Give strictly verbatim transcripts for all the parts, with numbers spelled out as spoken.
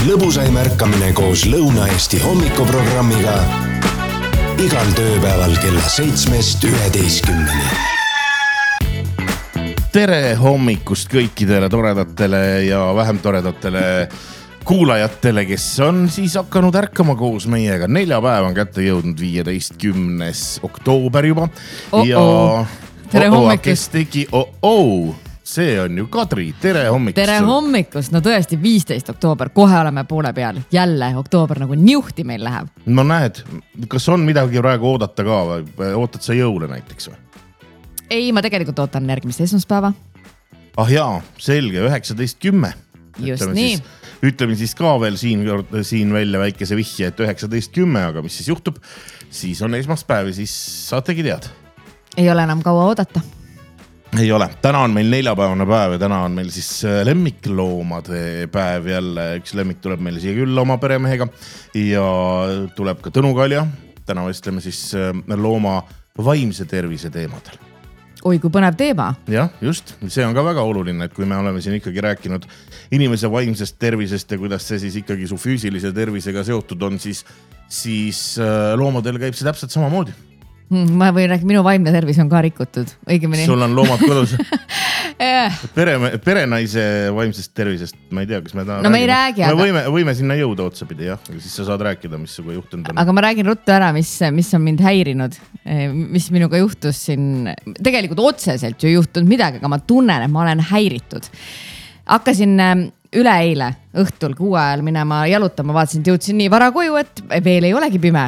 lõbusaim ärkamine koos Lõuna-Eesti hommikuprogrammiga igal tööpäeval kella seitsmest üheteistkümneni. Tere hommikust kõikidele toredatele ja vähem toredatele kuulajatele, kes on siis hakanud ärkama koos meiega. Neljapäev on kätte jõudnud viieteistkümnes oktoober juba. Oh, ja oh. Tere hommikust. Kes tegi oh, oh. See on ju Kadri, tere hommikust. Tere hommikust, no tõesti viisteist oktoober, kohe oleme poole peal. Jälle oktoober nagu niuhti meil läheb. No näed, kas on midagi praegu oodata ka või ootad sa jõule näiteks või? Ei, ma tegelikult ootan järgmist esmaspäeva. Ah jaa, selge, üheksateist kümme. Just ütleme nii. Siis, ütleme siis ka veel siin, siin välja väikese vihje, et üheksateist kümme, aga mis siis juhtub? Siis on esmaspäev ja siis saategi tead. Ei ole enam kaua oodata. Ei ole. Täna on meil neljapäevane päev ja täna on meil siis lemmikloomade päev jälle. Üks lemmik tuleb meil siia küll oma peremehega ja tuleb ka Tõnu Kalja. Täna vestleme siis looma vaimse tervise teemadel. Oi, kui põnev teema. Jah, just. See on ka väga oluline, et kui me oleme siin ikkagi rääkinud inimese vaimsest tervisest ja kuidas see siis ikkagi su füüsilise tervisega seotud on, siis, siis loomadel käib see täpselt samamoodi. Ma võin rääkida, minu vaimne tervis on ka rikutud. Õigemini. Sul on loomad kodus. Pere, perenaise vaimsest tervisest, ma ei tea, kas me täna no, räägime. Räägi, me aga... võime, võime sinna jõuda otsapidi, jah. Siis sa saad rääkida, mis suga juhtunud on. Aga ma räägin ruttu ära, mis, mis on mind häirinud, mis minuga juhtus siin. Tegelikult otseselt ju juhtunud midagi, aga ma tunnen, et ma olen häiritud. Hakkasin üle eile õhtul kuue ajal minema jalutama, vaatasin, et jõudsin nii vara koju, et veel ei olegi pime.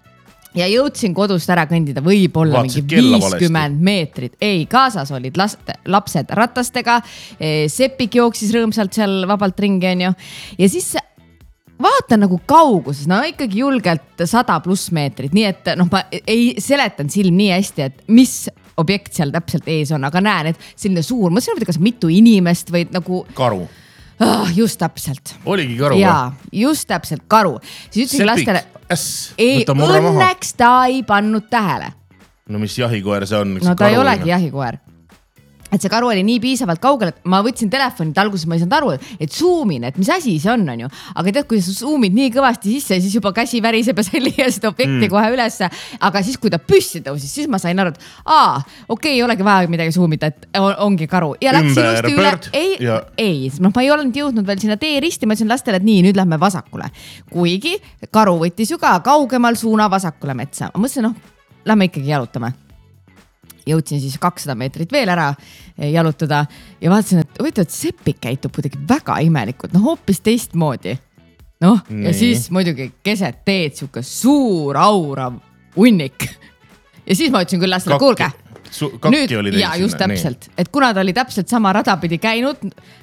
Ja jõudsin kodust ära kõndida võib-olla mingi viiskümmend meetrit. Ei, kaasas olid laste, lapsed ratastega, Sepik jooksis rõõmsalt seal vabalt ringi. Ja siis vaatan nagu kauguses, no ikkagi julgelt sada pluss meetrit. Nii et noh, ma ei seletan silm nii hästi, et mis objekt seal täpselt ees on, aga näen, et selline suur, ma mõtlen, kas mitu inimest või nagu... Karu. Oh, just täpselt. Oligi karu? Jaa, just täpselt karu. Siis ütlesin lastele... Äss, ei, õnneks ta ei pannud tähele. No mis jahikoer see on? No ta ei olegi jahikoer. Et see karu oli nii piisavalt kaugel, et ma võtsin telefoni, et alguses ma ei saanud aru, et zoomin, et mis asi see on, on ju. Aga tead, kui sa zoomid nii kõvasti sisse, siis juba käsi väriseb ja sa liia seda objekti mm. kohe üles. Aga siis, kui ta püssi tõusis, siis ma sain aru, et aa, okei, ei olegi vaja midagi zoomida, et ongi karu. Ja läks ilusti üle. Ei, ja... ei, no ma ei olnud jõudnud veel sinna tee risti, ma ütlesin lastele, et nii, nüüd lähme vasakule. Kuigi karu võttis ju ka kaugemal suuna vasakule metsa. Ma mõtlesin, noh, lähme ikkagi jalutame. Jõudsin siis kakssada meetrit veel ära jalutada ja vaatasin, et võitu, et Sepik käitub kuidagi väga imelikult, no hoopis teistmoodi. Noh, ja siis muidugi keset teed siuke suur aurav unnik. Ja siis ma ütlesin küll lastele, kuulge. Kakki oli teil ja, just täpselt, et kuna ta oli täpselt sama rada pidi käinud,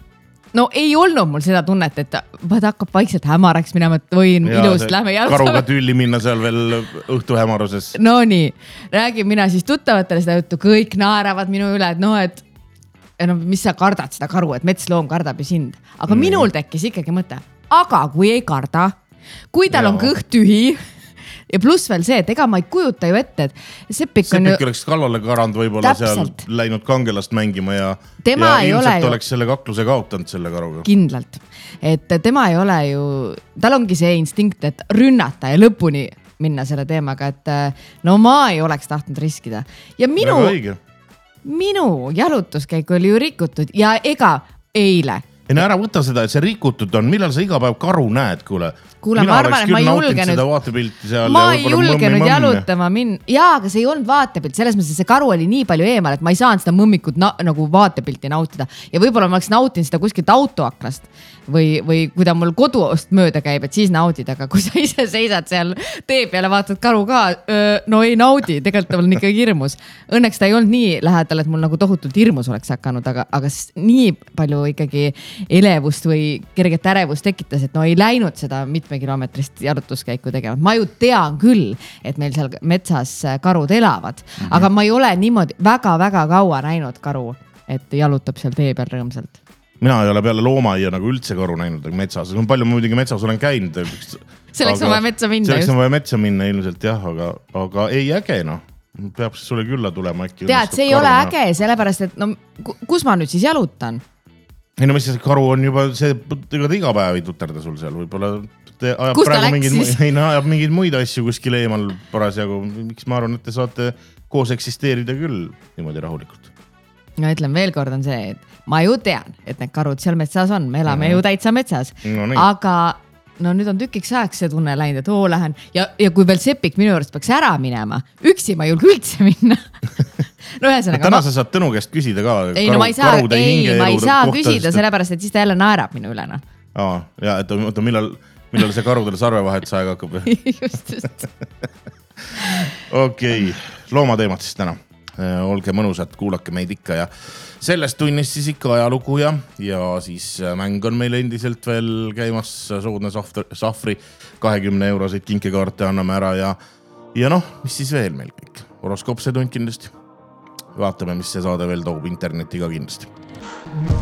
no ei olnud mul seda tunnet, et vaid hakkab vaikselt hämaraks minema, et võin ja, ilust lähme jalutama. Karuga tülli minna seal veel õhtu hämaruses. No nii, räägin mina siis tuttavatele seda juttu, kõik naeravad minu üle, et noh, et no, mis sa kardad seda karu, et metsloom kardab ju sind. Aga mm. minul tekkis ikkagi mõte, aga kui ei karda, kui tal ja. On kõht tühi, ja pluss veel see, et ega ma ei kujuta ju ette, et Sepik on Sepik ju... oleks kallale karand võib-olla täpselt. Seal läinud kangelast mängima ja, tema ja ilmselt ju... oleks selle kakluse kaotanud selle karuga. Kindlalt. Et tema ei ole ju, tal ongi see instinkt, et rünnata ja lõpuni minna selle teemaga, et no ma ei oleks tahtnud riskida. Ja minu, minu jalutuskäik oli ju rikutud ja ega eile. Ei, ära võta seda, et see rikutud on. Millal sa iga päev karu näed, kuule? Kuule, ma arvan, et ma ei julgenud, ma ei julgenud jalutama min-. Jaa, aga see ei olnud vaatepilt. Selles mõttes, et see karu oli nii palju eemal, et ma ei saanud seda mõmmikut na- nagu vaatepilti nautida. Ja võib-olla ma oleks nautinud seda kuskilt autoaknast või, või kui ta mul koduost mööda käib, et siis naudid. Aga kui sa ise seisad seal tee peale, vaatad karu ka, öö, no ei naudi. Tegelikult on ikka hirmus. Õnneks ta ei olnud nii lähedal, et mul nagu tohutult hirmus oleks hakanud, aga, aga nii palju ikkagi elevust või kerget ärevust tekitas, et no ei läinud seda mitmekilometrist jalutuskäiku tegema. Ma ju tean küll, et meil seal metsas karud elavad, mm-hmm. aga ma ei ole niimoodi väga-väga kaua näinud karu, et jalutab seal tee peal rõõmsalt. Mina ei ole peale loomaia nagu üldse karu näinud metsas. Palju muidugi metsas olen käinud. Selleks on vaja metsa minna. Selleks on vaja metsa minna ilmselt jah, aga, aga ei äge noh. Peab sulle külla tulema äkki. Tead, see ei ole äge, sellepärast, et no kus ma nüüd siis jalutan? ei no mis see karu on juba, see ega ta iga päev ei tuterda sul seal, võib-olla ajab Kus ta praegu läks mingid, siis? ei, no, ajab mingeid muid asju kuskil eemal parasjagu, miks ma arvan, et te saate koos eksisteerida küll niimoodi rahulikult. No ütlen veel kord on see, et ma ju tean, et need karud seal metsas on, me elame mm-hmm. ju täitsa metsas, no, aga no nüüd on tükiks ajaks see tunne läinud, et oo lähen ja, ja kui veel Sepik minu juurest peaks ära minema, üksi ma ei julge üldse minna. No ühesõnaga. Täna ma... sa saad Tõnu käest küsida ka. Ei, karu, no ma ei saa, ei, ma ei saa küsida, et... sellepärast, et siis ta jälle naerab minu üle. Aa, ja, et oota, millal, millal see karudele sarvevahetusaeg hakkab? just, just. Okei, okay. Loomateemat siis täna. Olge mõnusad, kuulake meid ikka ja sellest tunnis siis ikka ajalugu ja, ja siis mäng on meil endiselt veel käimas, soodne sahvri, kahekümne euroseid kinkekaarte anname ära ja, ja noh, mis siis veel meil kõik? Horoskoopse tund kindlasti. Vaatame, mis see saade veel toob interneti ka kindlasti.